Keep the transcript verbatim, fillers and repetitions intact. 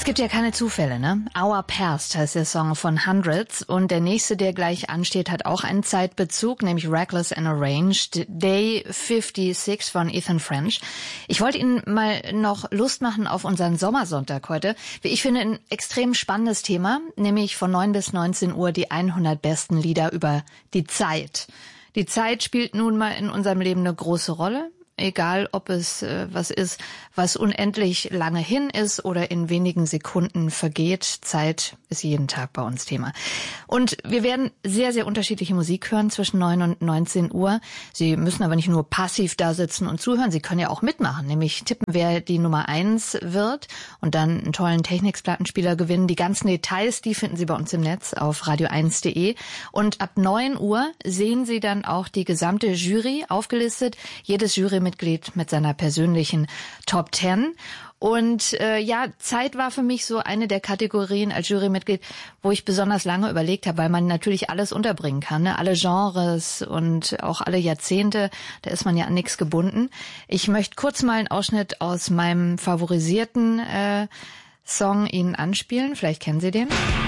gibt ja keine Zufälle, ne? Our Past heißt der Song von Hundreds und der nächste, der gleich ansteht, hat auch einen Zeitbezug, nämlich Reckless and Arranged, Day fünfundsechzig von Ethan French. Ich wollte Ihnen mal noch Lust machen auf unseren Sommersonntag heute. Wie ich finde, ein extrem spannendes Thema, nämlich von neun bis neunzehn Uhr die hundert besten Lieder über die Zeit. Die Zeit spielt nun mal in unserem Leben eine große Rolle. Egal, ob es äh, was ist, was unendlich lange hin ist oder in wenigen Sekunden vergeht. Zeit ist jeden Tag bei uns Thema. Und wir werden sehr, sehr unterschiedliche Musik hören zwischen neun und neunzehn Uhr. Sie müssen aber nicht nur passiv da sitzen und zuhören, Sie können ja auch mitmachen, nämlich tippen, wer die Nummer eins wird und dann einen tollen Technics-Plattenspieler gewinnen. Die ganzen Details, die finden Sie bei uns im Netz auf radio eins punkt de. Und ab neun Uhr sehen Sie dann auch die gesamte Jury aufgelistet. Jedes Jurymitglied mit seiner persönlichen Top Ten. Und äh, ja, Zeit war für mich so eine der Kategorien als Jurymitglied, wo ich besonders lange überlegt habe, weil man natürlich alles unterbringen kann, ne? Alle Genres und auch alle Jahrzehnte, da ist man ja an nichts gebunden. Ich möchte kurz mal einen Ausschnitt aus meinem favorisierten äh, Song Ihnen anspielen, vielleicht kennen Sie den.